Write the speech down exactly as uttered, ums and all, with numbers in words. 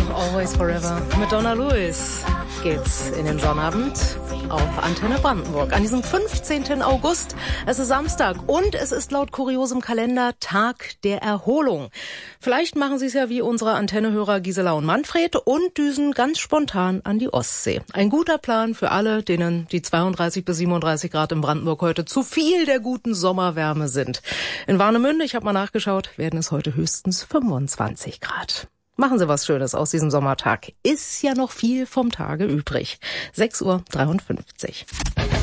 Always Forever. Mit Donna Lewis geht's in den Sonnabend auf Antenne Brandenburg. An diesem fünfzehnten August, es ist Samstag und es ist laut kuriosem Kalender Tag der Erholung. Vielleicht machen Sie es ja wie unsere Antennehörer Gisela und Manfred und düsen ganz spontan an die Ostsee. Ein guter Plan für alle, denen die zweiunddreißig bis siebenunddreißig Grad in Brandenburg heute zu viel der guten Sommerwärme sind. In Warnemünde, ich habe mal nachgeschaut, werden es heute höchstens fünfundzwanzig Grad. Machen Sie was Schönes aus diesem Sommertag. Ist ja noch viel vom Tage übrig. sechs Uhr dreiundfünfzig.